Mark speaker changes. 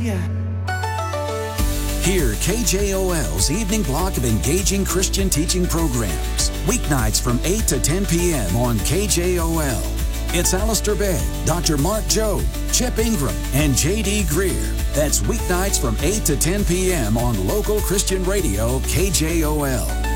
Speaker 1: Hear KJOL's evening block of engaging Christian teaching programs. Weeknights from 8 to 10 p.m. on KJOL. It's Alistair Begg, Dr. Mark Jobe, Chip Ingram, and J.D. Greer. That's weeknights from 8 to 10 p.m. on local Christian radio KJOL.